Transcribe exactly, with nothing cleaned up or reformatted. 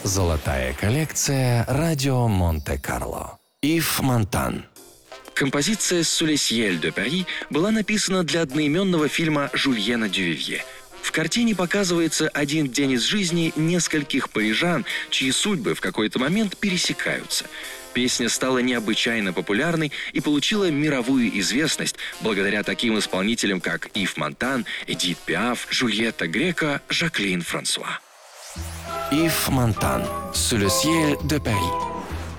Золотая коллекция «Радио Монте-Карло». Ив Монтан. Композиция «Sous les cieux de Paris» была написана для одноименного фильма Жюльена Дювивье. В картине показывается один день из жизни нескольких парижан, чьи судьбы в какой-то момент пересекаются. Песня стала необычайно популярной и получила мировую известность благодаря таким исполнителям, как Ив Монтан, Эдит Пиаф, Жюльетта Греко, Жаклин Франсуа. Ив Монтан. «Sous le ciel de Paris».